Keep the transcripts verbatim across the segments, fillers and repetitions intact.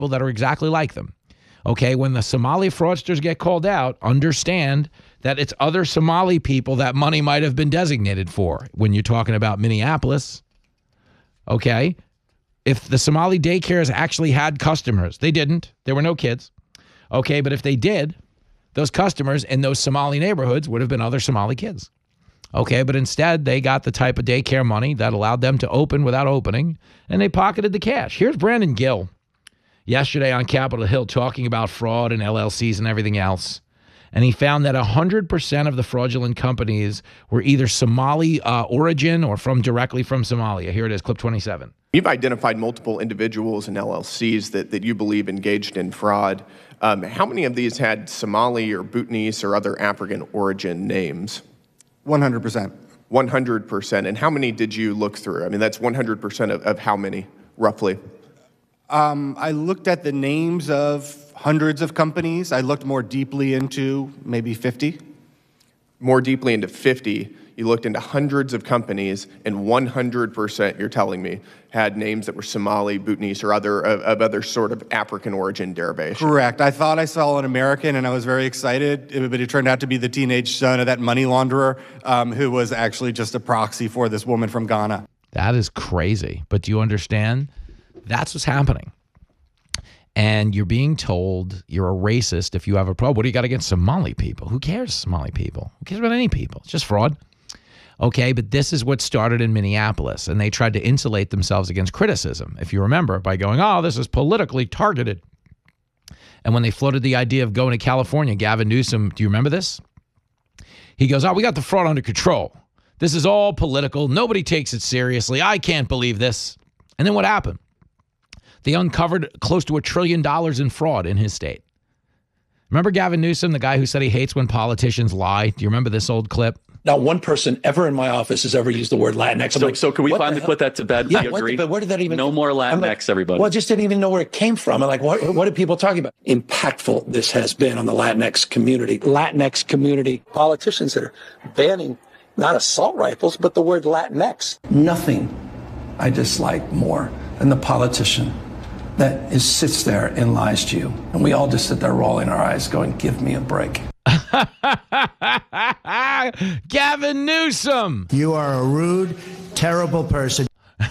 people that are exactly like them. Okay, when the Somali fraudsters get called out, understand that it's other Somali people that money might have been designated for when you're talking about Minneapolis. Okay, if the Somali daycares actually had customers, they didn't. There were no kids. Okay, but if they did, those customers in those Somali neighborhoods would have been other Somali kids. Okay, but instead they got the type of daycare money that allowed them to open without opening, and they pocketed the cash. Here's Brandon Gill yesterday on Capitol Hill talking about fraud and L L Cs and everything else. And he found that one hundred percent of the fraudulent companies were either Somali uh, origin or from directly from Somalia. Here it is, clip twenty-seven. You've identified multiple individuals and L L Cs that, that you believe engaged in fraud. Um, how many of these had Somali or Bhutanese or other African origin names? one hundred percent. one hundred percent. And how many did you look through? I mean, that's one hundred percent of, of how many, roughly? Um, I looked at the names of hundreds of companies. I looked more deeply into maybe fifty. More deeply into fifty. You looked into hundreds of companies, and one hundred percent, you're telling me, had names that were Somali, Bhutanese, or other of, of other sort of African origin derivation. Correct. I thought I saw an American, and I was very excited, but it turned out to be the teenage son of that money launderer, um, who was actually just a proxy for this woman from Ghana. That is crazy. But do you understand? That's what's happening. And you're being told you're a racist if you have a problem. What do you got against Somali people? Who cares, Somali people? Who cares about any people? It's just fraud. Okay, but this is what started in Minneapolis, and they tried to insulate themselves against criticism, if you remember, by going, oh, this is politically targeted. And when they floated the idea of going to California, Gavin Newsom, do you remember this? He goes, oh, we got the fraud under control. This is all political. Nobody takes it seriously. I can't believe this. And then what happened? They uncovered close to a trillion dollars in fraud in his state. Remember Gavin Newsom, the guy who said he hates when politicians lie? Do you remember this old clip? Not one person ever in my office has ever used the word Latinx. I'm so, like, so can we finally put that to bed? Yeah, we agree. what, but where did that even? No more Latinx, like, everybody. Well, I just didn't even know where it came from. I'm like, what, what are people talking about? Impactful this has been on the Latinx community. Latinx community politicians that are banning not assault rifles, but the word Latinx. Nothing I dislike more than the politician that is sits there and lies to you. And we all just sit there rolling our eyes going, give me a break. Gavin Newsom. You are a rude, terrible person.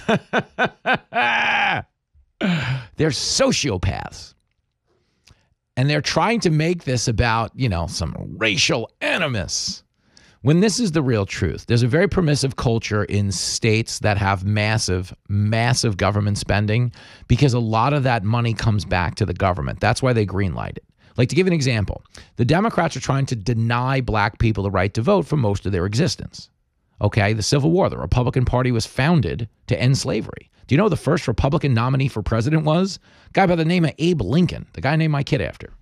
They're sociopaths. And they're trying to make this about, you know, some racial animus. When this is the real truth, there's a very permissive culture in states that have massive, massive government spending because a lot of that money comes back to the government. That's why they greenlight it. Like, to give an example, the Democrats are trying to deny black people the right to vote for most of their existence. Okay, the Civil War, the Republican Party was founded to end slavery. Do you know who the first Republican nominee for president was? A guy by the name of Abe Lincoln, the guy I named my kid after.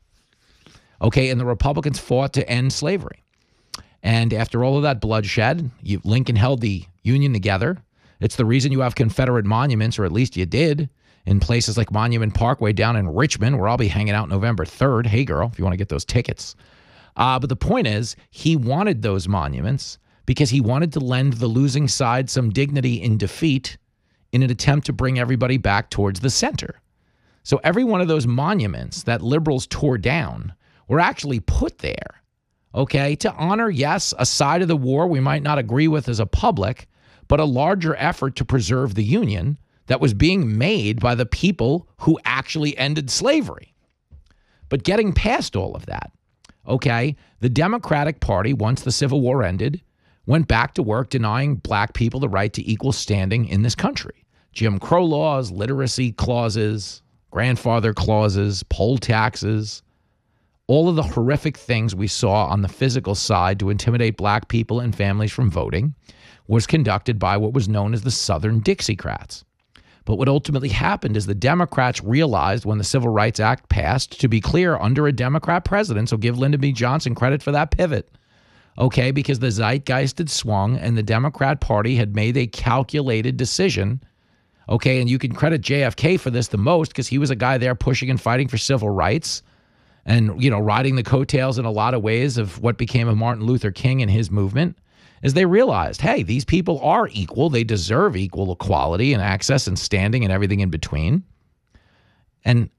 Okay, and the Republicans fought to end slavery. And after all of that bloodshed, you, Lincoln held the Union together. It's the reason you have Confederate monuments, or at least you did, in places like Monument Parkway down in Richmond, where I'll be hanging out November third. Hey, girl, if you want to get those tickets. Uh, but the point is, he wanted those monuments because he wanted to lend the losing side some dignity in defeat in an attempt to bring everybody back towards the center. So every one of those monuments that liberals tore down were actually put there, okay, to honor, yes, a side of the war we might not agree with as a public, but a larger effort to preserve the Union that was being made by the people who actually ended slavery. But getting past all of that, okay, the Democratic Party, once the Civil War ended, went back to work denying black people the right to equal standing in this country. Jim Crow laws, literacy clauses, grandfather clauses, poll taxes, all of the horrific things we saw on the physical side to intimidate black people and families from voting was conducted by what was known as the Southern Dixiecrats. But what ultimately happened is the Democrats realized when the Civil Rights Act passed, to be clear, under a Democrat president, so give Lyndon B. Johnson credit for that pivot, okay, because the zeitgeist had swung and the Democrat Party had made a calculated decision, okay, and you can credit J F K for this the most because he was a guy there pushing and fighting for civil rights and, you know, riding the coattails in a lot of ways of what became of Martin Luther King and his movement. Is they realized, hey, these people are equal. They deserve equal equality and access and standing and everything in between. And